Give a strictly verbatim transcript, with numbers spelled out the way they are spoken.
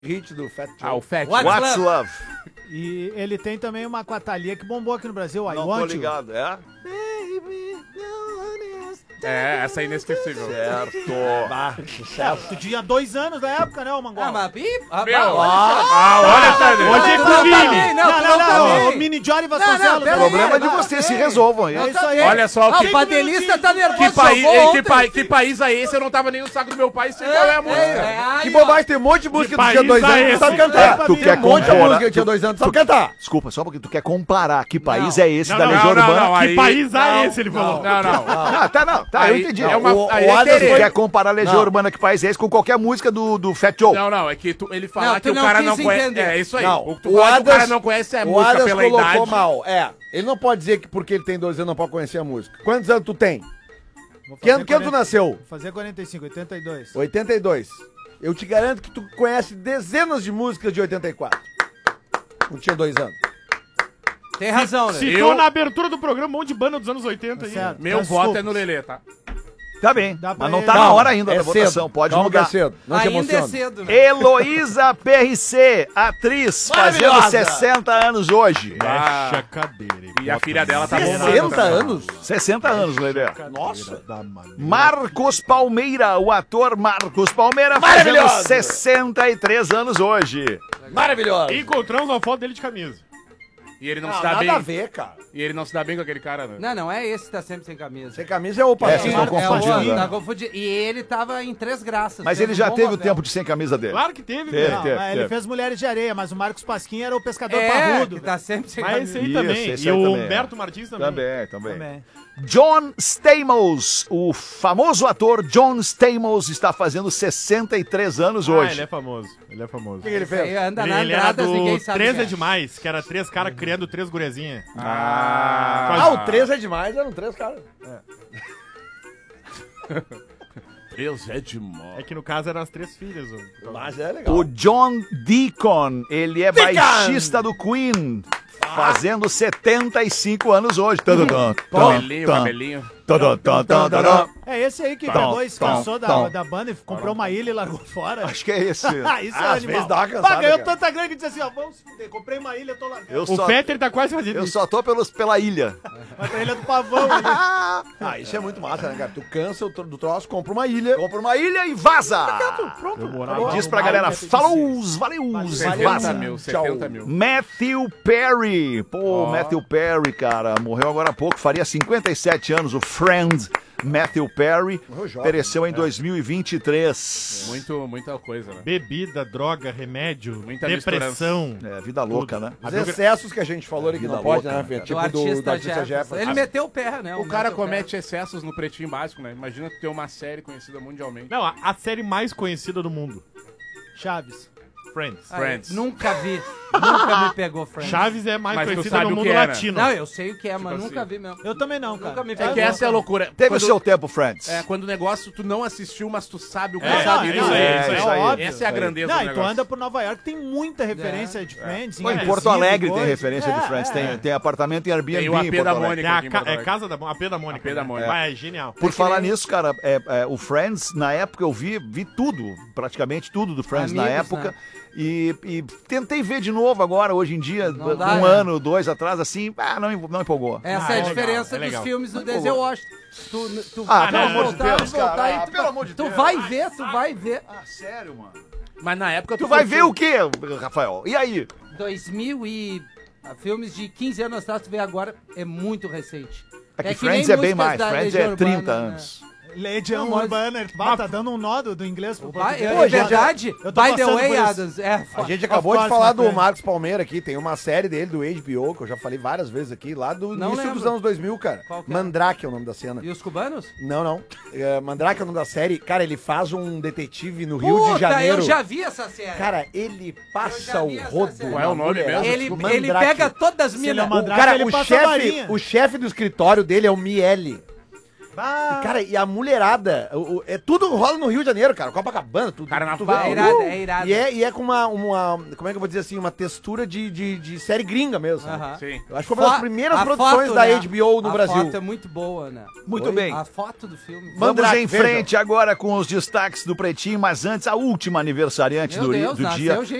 hit do Fat Joe. Ah, o Fat What's, What's Love? Love? E ele tem também uma com a Thalia que bombou aqui no Brasil, I Não Want tô You. ligado, é? É, essa é inesquecível. Certo. É, tu tinha dois anos na época, né, ô Mangual? Ah, mas... Ih, ah, Meu, ah, olha, ah, olha, Sandro. Hoje é tu com não o Vini. tá bem, não, Não, tu não, tá não, bem. o Mini Johnny Não, Vasconcelos. não, O pera problema é de não, vocês, se ei. resolvam aí. É isso aí. Olha só o Ah, que... o badelista tá nervoso. Que, país, salvou que, ontem. pa, que país é esse? Eu não tava nem no saco do meu pai, sei qual é a música. É, aí, Que ó. bobagem, tem um monte de música do país dia dois é anos que esse? tu sabe É, cantar. tu Tem quer um monte de comparar- música que tinha dois anos, tu sabe cantar. Desculpa, só porque tu quer comparar. Que país Não. é esse Não, da não, Legião não, não, Urbana? não, Que aí- país é esse, ele falou? Não, não. Ah, tá, não. Tá, eu Aí- entendi. é uma- o, aí o é Anderson querer. quer comparar a Legião Não. Urbana, que país é esse, com qualquer música do, do Fat Joe. Não, não, é que tu, ele falar Não, que tu o não cara quis não conhece. entender. É isso aí. Não, O que tu o fala que o cara Adas- não conhece é a O música Adas pela colocou idade. mal. É, ele não pode dizer que porque ele tem dois anos não pode conhecer a música. Quantos anos tu tem? Vou Que ano, fazer que ano tu quarenta nasceu? Vou fazer quarenta e cinco, oitenta e dois. oitenta e dois. Eu te garanto que tu conhece dezenas de músicas de oitenta e quatro. Não tinha dois anos. Tem razão, né? Citou Eu- na abertura do programa um monte de banda dos anos oitenta aí. Certo. Meu Tá voto solto. é no Lelê, tá? Tá bem, Dá pra mas não ele- tá na Calma, hora ainda é da cedo. votação. Pode Calma que mudar. é cedo. Não te Ainda é emociona. cedo, né? Heloísa P R C, atriz, fazendo Maravilhosa. sessenta anos hoje. Ah. Mexe a cadeira. E a filha dela tá bombando. sessenta também. anos? sessenta anos, Lelê. Nossa. Marcos Palmeira, o ator Marcos Palmeira, fazendo Maravilhoso. sessenta e três anos hoje. Maravilhoso. Encontramos uma foto dele de camisa. E ele não Não, se dá nada bem. a ver, cara. E ele não se dá bem com aquele cara, né? Não, não é esse que tá sempre sem camisa. Sem camisa é o É, vocês Patinho. estão É o confundindo, outro, né? tá confundindo. E ele tava em Três Graças. Mas fez ele um já bom teve o papel. tempo de sem camisa dele. Claro que teve, Teve. velho. Não, teve, mas teve. ele fez Mulheres de Areia, mas o Marcos Pasquim era o pescador É, parrudo. que tá sempre sem Mas esse camisa. aí Isso, também. esse E aí o também, Humberto Martins também. Também, também. Também. John Stamos, o famoso ator John Stamos, está fazendo sessenta e três anos Ah, hoje. ele é famoso. Ele é famoso. O que ele Esse aí fez? anda Ele, na ele era Andradas, ninguém do sabe. três quem é demais, que era três caras criando três gurezinhas. Ah, Ah, o três é demais, eram três caras. Deus é demais. É que no caso eram as três filhas. ó. Mas é legal. O John Deacon, ele é Deacon! baixista do Queen, fazendo setenta e cinco anos hoje. Tum, tum, tum, Cabelinho, tum, cabelinho. tum, tum, tum, tum, tum. É esse aí que Tom, pegou e se tom, cansou da, tom. da banda e comprou uma ilha e largou fora. Acho que é esse. Ah, isso Ah, é às animal. vezes dá uma cansada, Bah, ganhou cara. tanta grana que disse assim, ó, vamos se fuder, comprei uma ilha, eu tô largando. Eu O só, Fetter tá quase fazendo eu isso. só tô pelos, pela ilha. Vai pra ilha do pavão ali. Ah, isso é muito massa, né, cara? Tu cansa o tro- do troço, compra uma ilha. Compra uma ilha e vaza. Pronto. morava Diz no pra mar, galera, né, falou, valeu, setenta vaza. mil, Tchau. setenta mil. Matthew Perry. Pô, Ó. Matthew Perry, cara, morreu agora há pouco, faria cinquenta e sete anos, o Friend Matthew Perry, Morreu jovem. pereceu em dois mil e vinte e três. Muito, muita coisa, né? Bebida, droga, remédio, Muita depressão. É, vida louca, né? Os excessos que a gente falou ali que Vida não pode, louca, né, né, Fê? cara? Tipo Do do, artista, do artista Jefferson. Jefferson. Ele meteu o pé, né? O cara meteu comete excessos no Pretinho Básico, né? Imagina tu ter uma série conhecida mundialmente. Não, a, a série mais conhecida do mundo. Chaves. Friends. Ah, Friends. Nunca vi. Nunca me pegou Friends. Chaves é mais Mas tu conhecida sabe no o mundo que é, né? latino. Não, eu sei o que é, mas Tipo nunca assim. vi mesmo. Eu também não, cara. Nunca me É pegou. que essa é a loucura. Teve Quando- o seu tempo, Friends. É, quando o negócio tu não assistiu, mas tu sabe o que É, é, não, é isso aí, é isso aí. isso aí. óbvio. Essa é a grandeza Não, do e tu negócio. anda por Nova York, tem muita referência de Friends. Pô, em Arecibo, Porto Alegre tem coisa. referência É, de Friends. é. Tem, tem apartamento em Airbnb Tem o A P em Porto da Alegre. Mônica. É, a aqui em ca- Porto é Alegre. casa da A P da Mônica. A P da né? Mônica. Vai, é genial. Por que falar nem- nisso, cara, é, é, o Friends, na época eu vi, vi tudo, praticamente tudo do Friends na Amigos, época. né? E, e tentei ver de novo agora, hoje em dia, Não um dá, né? ano, dois atrás, assim, ah, não, não empolgou. Essa Ah, é é a legal, diferença é dos legal. filmes do Denzel Washington. Tu, tu, Ah, tu pelo vai amor de voltar, Deus, voltar cara. e Ah, tu, pelo amor de tu Deus. vai ver, tu vai ver. Ah, sério, mano? Mas na época Tu vai ver o quê, Rafael? E aí? dois mil e... ah, filmes de quinze anos atrás, tu vê agora, é muito recente. É que nem Friends é bem músicas mais, da Friends Legião é trinta Urbana, né? anos. Legião Não, mas- Urbana. Bah, tá dando um nó do, do inglês pro Vai, português. é, Pô, é verdade? eu tô By the passando way, por isso. Adams, é, A gente Of acabou de course, falar my do friend. Marcos Palmeira aqui, tem uma série dele do H B O, que eu já falei várias vezes aqui, lá do Não início lembro. dos anos dois mil, cara. Qual que é? Mandrake é o nome da cena. E os cubanos? Não, não. É, Mandrake é o nome da série. Cara, ele faz um detetive no Rio Puta, de Janeiro. eu já vi essa série. Cara, ele Eu passa já o vi essa rodo. série. Qual é o na nome mulherada. mesmo? ele, Mandrake. ele pega todas as ele é minas. uma- O Mandrake, cara, ele o passa a chefe, varinha. o chefe do escritório dele é o Miele. Ah, E, cara, e a mulherada, o- o- é tudo rola no Rio de Janeiro, cara. Copacabana, tudo. Carnaval. tu vê, É irado, uh, é irado. E é, e é com uma, uma, como é que eu vou dizer assim, uma textura de, de, de série gringa mesmo. sabe? Aham. Sim. Eu acho que foi uma das Fo- primeiras a produções foto, da né? H B O no a Brasil. A foto é muito boa, né? Muito Oi? bem. A foto do filme. Vamos Mandrake, em vejam. frente agora com os destaques do Pretinho, mas antes a última aniversariante Meu do, Deus, do nasceu dia. gente